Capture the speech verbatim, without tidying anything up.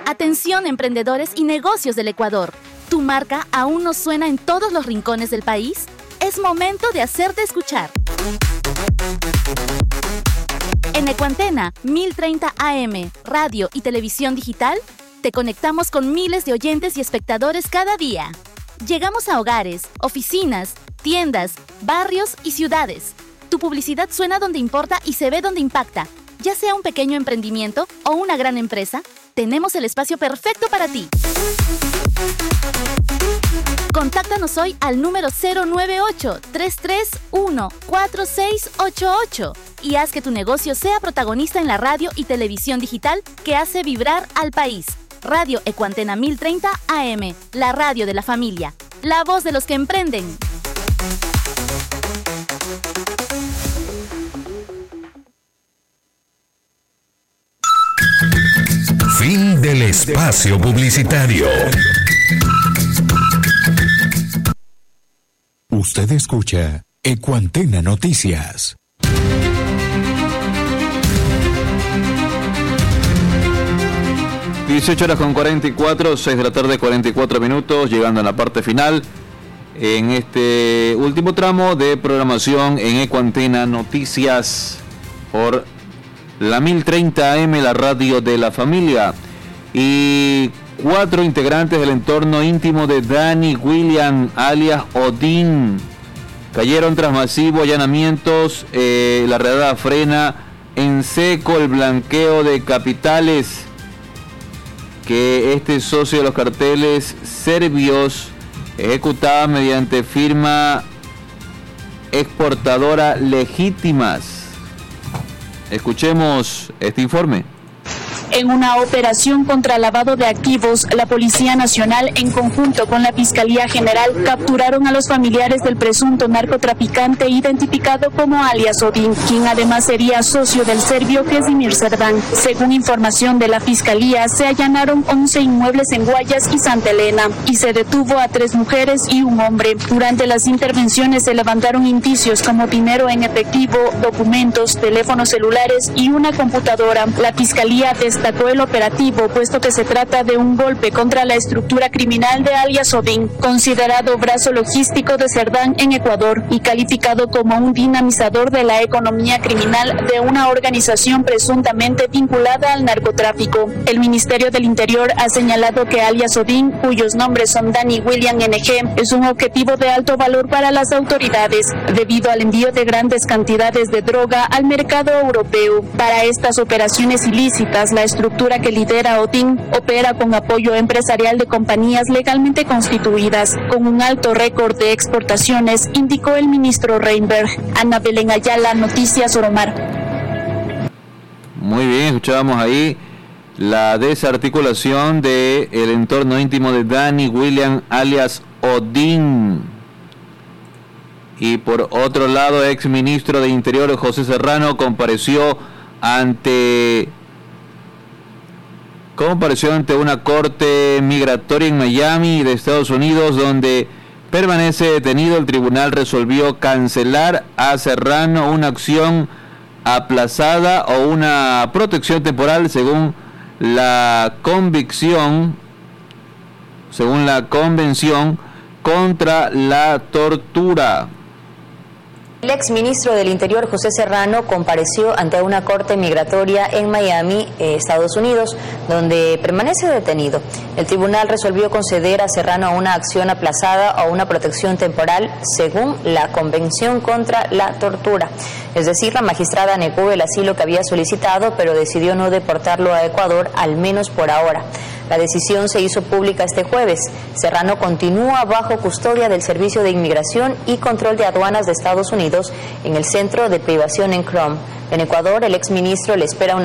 Atención, emprendedores y negocios del Ecuador. ¿Tu marca aún no suena en todos los rincones del país? Es momento de hacerte escuchar. En Ecuantena mil treinta A M, radio y televisión digital, te conectamos con miles de oyentes y espectadores cada día. Llegamos a hogares, oficinas, tiendas, barrios y ciudades. Tu publicidad suena donde importa y se ve donde impacta. Ya sea un pequeño emprendimiento o una gran empresa, tenemos el espacio perfecto para ti. Contáctanos hoy al número cero nueve ocho, tres tres uno, cuatro seis ocho ocho y haz que tu negocio sea protagonista en la radio y televisión digital que hace vibrar al país. Radio Ecuantena mil treinta A M, la radio de la familia, la voz de los que emprenden. Fin del espacio publicitario. Usted escucha Ecuantena Noticias. dieciocho horas con cuarenta y cuatro, seis de la tarde, cuarenta y cuatro minutos, llegando a la parte final en este último tramo de programación en Ecuantena Noticias por la mil treinta A M, la radio de la familia. Y cuatro integrantes del entorno íntimo de Danny William, alias Odín, cayeron tras masivo allanamientos. Eh, la redada frena en seco el blanqueo de capitales que este socio de los carteles serbios ejecutaba mediante firma exportadora legítimas. Escuchemos este informe. En una operación contra lavado de activos, la Policía Nacional, en conjunto con la Fiscalía General, capturaron a los familiares del presunto narcotraficante identificado como alias Odín, quien además sería socio del serbio Kesimir Serdán. Según información de la Fiscalía, se allanaron once inmuebles en Guayas y Santa Elena y se detuvo a tres mujeres y un hombre. Durante las intervenciones se levantaron indicios como dinero en efectivo, documentos, teléfonos celulares y una computadora. La Fiscalía destacó el operativo, puesto que se trata de un golpe contra la estructura criminal de alias Odín, considerado brazo logístico de Serdán en Ecuador y calificado como un dinamizador de la economía criminal de una organización presuntamente vinculada al narcotráfico. El Ministerio del Interior ha señalado que alias Odín, cuyos nombres son Danny William N G, es un objetivo de alto valor para las autoridades, debido al envío de grandes cantidades de droga al mercado europeo. Para estas operaciones ilícitas, la estructura que lidera Odín opera con apoyo empresarial de compañías legalmente constituidas, con un alto récord de exportaciones, indicó el ministro Reinberg. Ana Belén Ayala, Noticias Oromar. Muy bien, escuchábamos ahí la desarticulación del entorno íntimo de Danny William, alias Odín. Y por otro lado, ex ministro de Interior José Serrano compareció ante compareció ante una corte migratoria en Miami de Estados Unidos, donde permanece detenido. El tribunal resolvió cancelar a Serrano una acción aplazada o una protección temporal según la convicción, según la Convención contra la Tortura. El exministro del Interior, José Serrano, compareció ante una corte migratoria en Miami, eh, Estados Unidos, donde permanece detenido. El tribunal resolvió conceder a Serrano una acción aplazada o una protección temporal según la Convención contra la Tortura. Es decir, la magistrada negó el asilo que había solicitado, pero decidió no deportarlo a Ecuador, al menos por ahora. La decisión se hizo pública este jueves. Serrano continúa bajo custodia del Servicio de Inmigración y Control de Aduanas de Estados Unidos en el centro de privación en Chrome. En Ecuador, el exministro le espera una